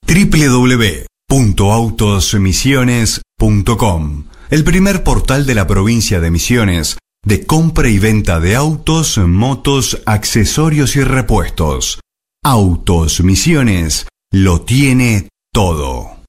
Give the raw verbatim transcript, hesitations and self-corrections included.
doble u doble u doble u punto autos misiones punto com, el primer portal de la provincia de Misiones de compra y venta de autos, motos, accesorios y repuestos. Autos Misiones lo tiene todo.